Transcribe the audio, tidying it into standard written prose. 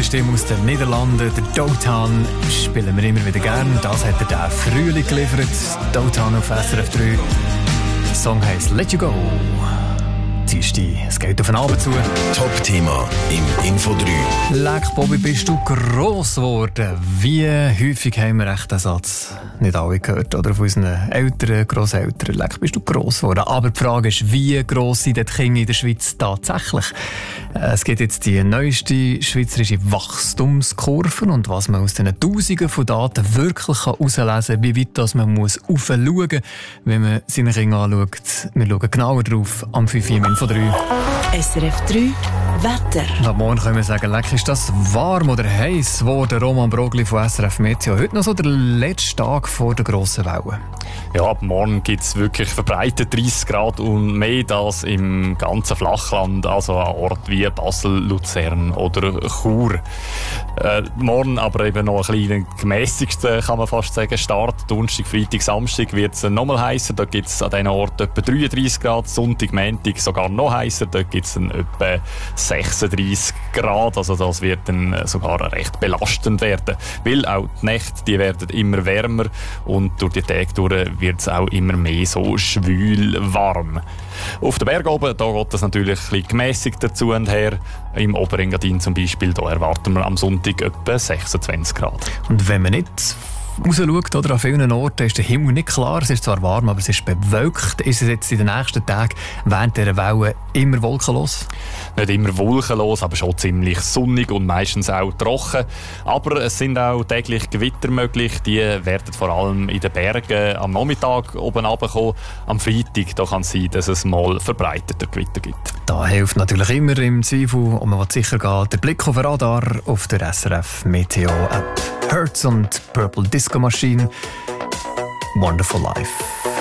tolle Stimme aus den Niederlanden. Der Doutan spielen wir immer wieder gern. Das hat er den Frühling geliefert. Doutan auf SRF 3. Der Song heisst Let You Go. Es geht auf den Abend zu. Top-Thema im Info 3. Leck, Bobby, bist du gross geworden? Wie häufig haben wir echt den Satz nicht alle gehört? Oder von unseren Eltern, Grosseltern. Leck, bist du gross geworden? Aber die Frage ist, wie gross sind die Kinder in der Schweiz tatsächlich? Es gibt jetzt die neueste schweizerische Wachstumskurve und was man aus diesen Tausenden von Daten wirklich herauslesen kann, wie weit das man muss aufschauen muss, wenn man seine Kinder anschaut. Wir schauen genauer drauf am 5 von 3. SRF 3 Wetter. Ab morgen können wir sagen, leck, ist das warm oder heiß geworden? Roman Brogli von SRF Meteo. Heute noch so der letzte Tag vor der grossen Welle. Ja, ab morgen gibt es wirklich verbreitet 30 Grad und mehr das im ganzen Flachland, also an Orten wie Basel, Luzern oder Chur. Morgen aber eben noch ein bisschen gemässigsten, kann man fast sagen, Start. Donnerstag, Freitag, Samstag wird es nochmal heißer. Da gibt es an diesen Orten etwa 33 Grad. Sonntag, Montag sogar noch heißer. Da gibt es etwa 36 Grad. Also das wird dann sogar recht belastend werden. Weil auch die Nächte, die werden immer wärmer und durch die Tage durch wird es auch immer mehr so schwül warm. Auf den Berg oben, da geht es natürlich ein bisschen gemäßigter zu und her. Im Oberengadin zum Beispiel, da erwarten wir am Sonntag etwa 26 Grad. Und wenn man nicht rausschaut, oder an vielen Orten ist der Himmel nicht klar. Es ist zwar warm, aber es ist bewölkt. Ist es jetzt in den nächsten Tagen während dieser Welle immer wolkenlos? Nicht immer wolkenlos, aber schon ziemlich sonnig und meistens auch trocken. Aber es sind auch täglich Gewitter möglich. Die werden vor allem in den Bergen am Nachmittag oben runterkommen. Am Freitag da kann es sein, dass es mal verbreiteter Gewitter gibt. Da hilft natürlich immer im Zweifel, und man will sicher gehen, der Blick auf den Radar auf der SRF Meteo App. Hertz und Purple Disco Machine. Wonderful Life.